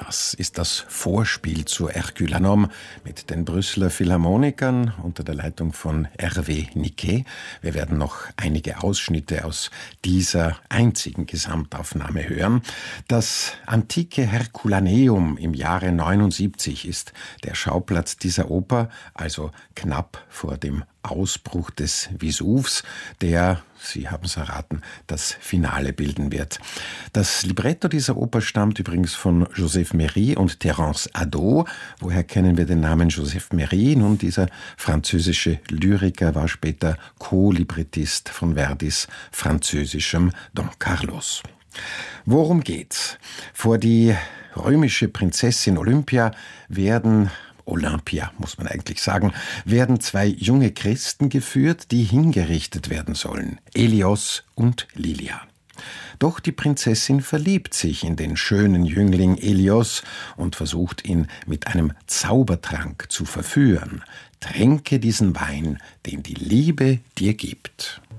Das ist das Vorspiel zu Hercule un homme mit den Brüsseler Philharmonikern unter der Leitung von Hervé Niquet. Wir werden noch einige Ausschnitte aus dieser einzigen Gesamtaufnahme hören. Das antike Herculaneum im Jahre 79 ist der Schauplatz dieser Oper, also knapp vor dem Ausbruch des Vesuvs, der, Sie haben es erraten, das Finale bilden wird. Das Libretto dieser Oper stammt übrigens von Joseph Méry und Terence Hadot. Woher kennen wir den Namen Joseph Méry? Nun, dieser französische Lyriker war später Co-Librettist von Verdis französischem Don Carlos. Worum geht's? Vor die römische Prinzessin Olympia muss man eigentlich sagen, werden zwei junge Christen geführt, die hingerichtet werden sollen, Helios und Lilia. Doch die Prinzessin verliebt sich in den schönen Jüngling Helios und versucht ihn mit einem Zaubertrank zu verführen. Tränke diesen Wein, den die Liebe dir gibt.